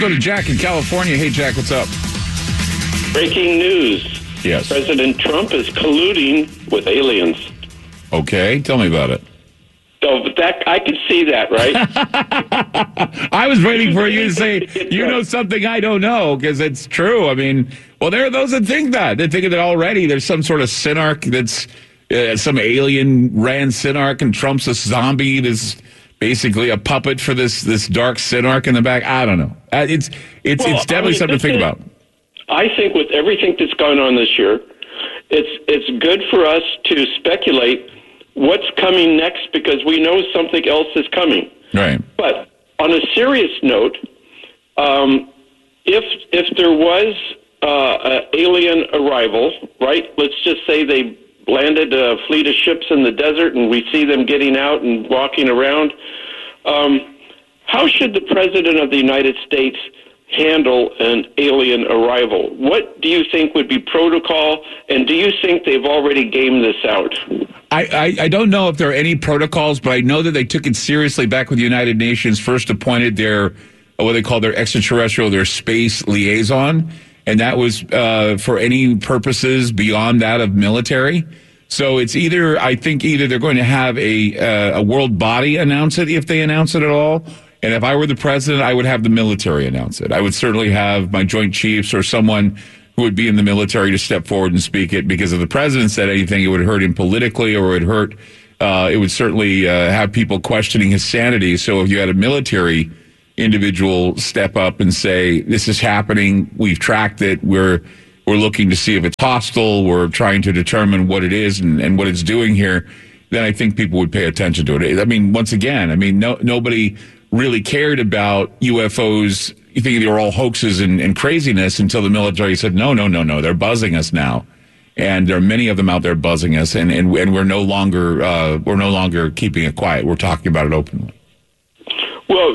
go to Jack in California. Hey, Jack, what's up? Breaking news. Yes. President Trump is colluding with aliens. Okay, tell me about it. So that I could see that, right? I was waiting for you to say, you know something I don't know, because it's true. I mean, well, there are those that think that. They think that already there's some sort of synarch that's some alien ran synarch, and Trump's a zombie that's basically a puppet for this dark synarch in the back. I don't know. It's definitely something to think about. I think with everything that's going on this year, it's good for us to speculate what's coming next, because we know something else is coming. Right. But on a serious note, if there was an alien arrival, right? Let's just say they landed a fleet of ships in the desert, and we see them getting out and walking around. How should the President of the United States handle an alien arrival? What do you think would be protocol, and do you think they've already gamed this out? I don't know if there are any protocols, but I know that they took it seriously back when the United Nations first appointed their, what they call their extraterrestrial, their space liaison, and that was for any purposes beyond that of military. So it's either they're going to have a world body announce it, if they announce it at all. And if I were the president, I would have the military announce it. I would certainly have my Joint Chiefs or someone who would be in the military to step forward and speak it, because if the president said anything, it would hurt him politically, or it would certainly have people questioning his sanity. So if you had a military individual step up and say, this is happening, we've tracked it, we're looking to see if it's hostile, we're trying to determine what it is and what it's doing here, then I think people would pay attention to it. I mean, once again, nobody really cared about UFOs. You think they were all hoaxes and craziness until the military said, no, they're buzzing us now. And there are many of them out there buzzing us, and we're no longer keeping it quiet. We're talking about it openly. Well,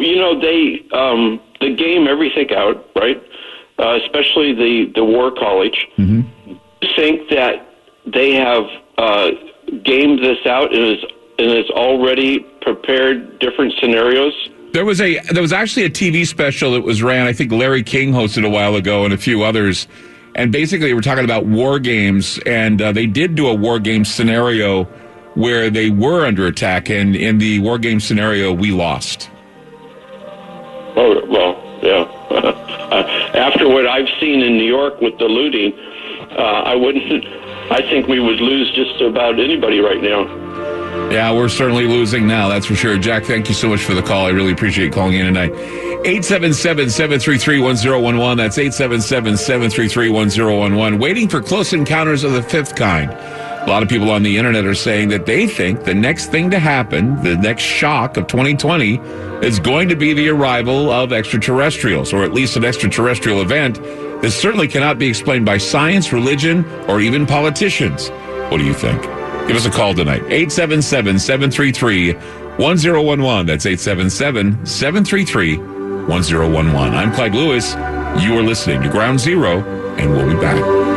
they game everything out, right? Especially the War College. Mm-hmm. Think that they have gamed this out and is already prepared different scenarios? There was actually a TV special that was ran, I think Larry King hosted a while ago, and a few others. And basically we're talking about war games, and they did do a war game scenario where they were under attack, and in the war game scenario, we lost. Oh, well, yeah. After what I've seen in New York with the looting, I think we would lose just about anybody right now. Yeah, we're certainly losing now, that's for sure. Jack, thank you so much for the call. I really appreciate you calling in tonight. 877-733-1011. That's 877-733-1011. Waiting for Close Encounters of the Fifth Kind. A lot of people on the internet are saying that they think the next thing to happen, the next shock of 2020, is going to be the arrival of extraterrestrials, or at least an extraterrestrial event that certainly cannot be explained by science, religion, or even politicians. What do you think? Give us a call tonight. 877-733-1011. That's 877-733-1011. I'm Clyde Lewis. You are listening to Ground Zero, and we'll be back.